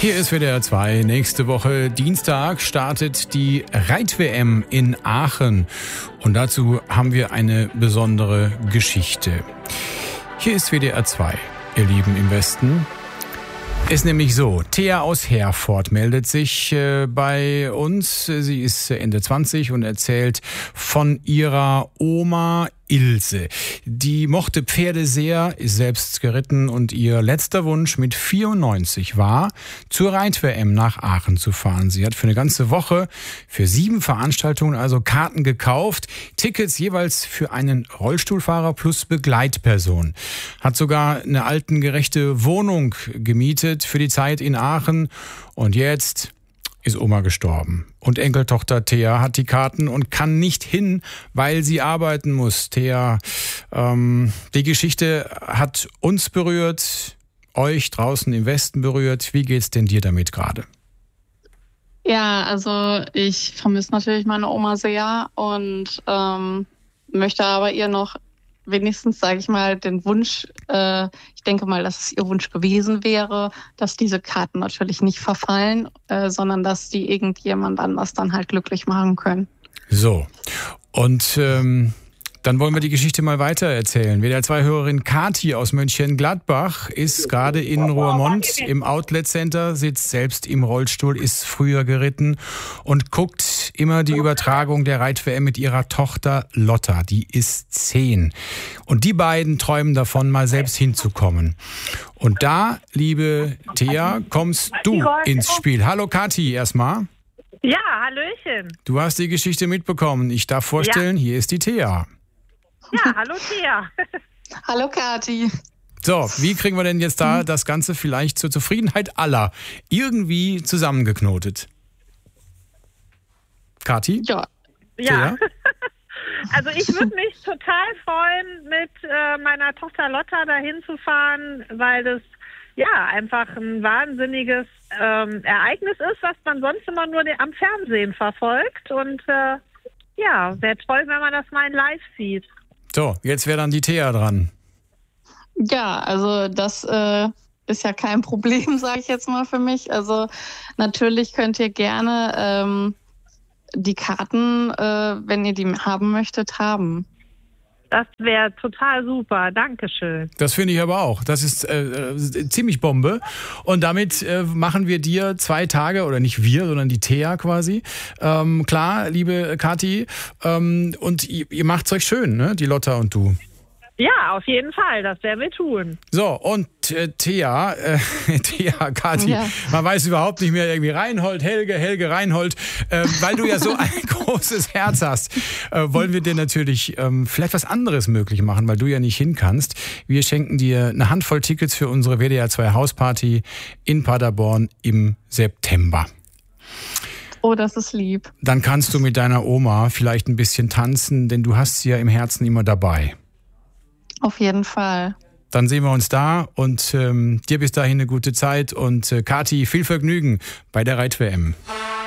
Hier ist WDR 2. Nächste Woche Dienstag startet die Reit-WM in Aachen. Und dazu haben wir eine besondere Geschichte. Hier ist WDR 2, ihr Lieben im Westen. Ist nämlich so, Thea aus Herford meldet sich bei uns. Sie ist Ende 20 und erzählt von ihrer Oma Ilse. Die mochte Pferde sehr, ist selbst geritten und ihr letzter Wunsch mit 94 war, zur Reit-WM nach Aachen zu fahren. Sie hat für eine ganze Woche, für 7 Veranstaltungen also Karten gekauft, Tickets jeweils für einen Rollstuhlfahrer plus Begleitperson. Hat sogar eine altengerechte Wohnung gemietet für die Zeit in Aachen und jetzt ist Oma gestorben. Und Enkeltochter Thea hat die Karten und kann nicht hin, weil sie arbeiten muss. Thea, die Geschichte hat uns berührt, euch draußen im Westen berührt. Wie geht's denn dir damit gerade? Ja, also ich vermisse natürlich meine Oma sehr und möchte aber ihr noch wenigstens, sage ich mal, den Wunsch, ich denke mal, dass es ihr Wunsch gewesen wäre, dass diese Karten natürlich nicht verfallen, sondern dass die irgendjemand anders dann halt glücklich machen können. So, und dann wollen wir die Geschichte mal weiter erzählen. WDR2-Hörerin Kathi aus Mönchengladbach ist gerade in Roermond im Outlet Center, sitzt selbst im Rollstuhl, ist früher geritten und guckt immer die Übertragung der Reit-WM mit ihrer Tochter Lotta. Die ist 10. Und die beiden träumen davon, mal selbst hinzukommen. Und da, liebe Thea, kommst du ins Spiel. Hallo Kathi erstmal. Ja, hallöchen. Du hast die Geschichte mitbekommen. Ich darf vorstellen, hier ist die Thea. Ja, hallo Thea. Hallo Kathi. So, wie kriegen wir denn jetzt da das Ganze vielleicht zur Zufriedenheit aller irgendwie zusammengeknotet? Kathi? Ja. Ja. Also ich würde mich total freuen, mit meiner Tochter Lotta dahin zu fahren, weil das ja einfach ein wahnsinniges Ereignis ist, was man sonst immer nur am Fernsehen verfolgt. Und ja, wäre toll, wenn man das mal in live sieht. So, jetzt wäre dann die Thea dran. Ja, also das ist ja kein Problem, sage ich jetzt mal für mich. Also natürlich könnt ihr gerne die Karten, wenn ihr die haben möchtet, haben. Das wäre total super. Dankeschön. Das finde ich aber auch. Das ist ziemlich Bombe. Und damit machen wir dir 2 Tage, oder nicht wir, sondern die Thea quasi. Klar, liebe Kathi. Und ihr macht's euch schön, ne? Die Lotta und du. Ja, auf jeden Fall. Das werden wir tun. So, und Thea, Kathi, ja. Man weiß überhaupt nicht mehr, irgendwie Reinhold, Helge, Reinhold, weil du ja so ein großes Herz hast, wollen wir dir natürlich vielleicht was anderes möglich machen, weil du ja nicht hin kannst. Wir schenken dir eine Handvoll Tickets für unsere WDR 2 Hausparty in Paderborn im September. Oh, das ist lieb. Dann kannst du mit deiner Oma vielleicht ein bisschen tanzen, denn du hast sie ja im Herzen immer dabei. Auf jeden Fall. Dann sehen wir uns da und dir bis dahin eine gute Zeit und Kathi, viel Vergnügen bei der Reit-WM.